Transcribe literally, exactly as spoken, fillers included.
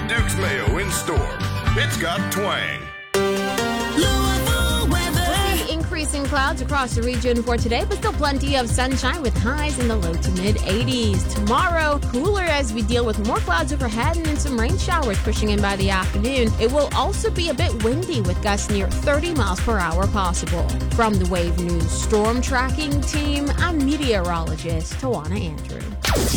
Duke's Mayo in store. It's got twang. Increasing clouds across the region for today, but still plenty of sunshine with highs in the low to mid eighties. Tomorrow, cooler as we deal with more clouds overhead and then some rain showers pushing in by the afternoon. It will also be a bit windy with gusts near thirty miles per hour possible. From the Wave News Storm Tracking Team, I'm meteorologist Tawana Andrew.